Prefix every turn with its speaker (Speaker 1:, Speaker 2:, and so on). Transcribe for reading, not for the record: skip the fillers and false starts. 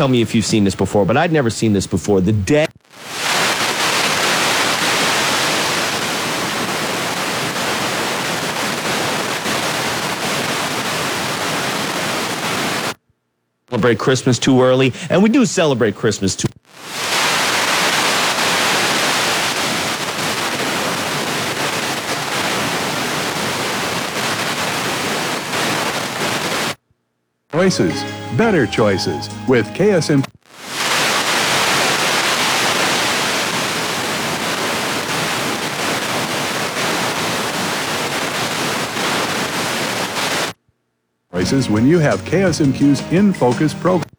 Speaker 1: tell me if you've seen this before, but I'd never seen this before. The day celebrate Christmas too early, and we do celebrate Christmas too.
Speaker 2: Choices, better choices with KSM. Choices when you have KSMQ's In Focus program.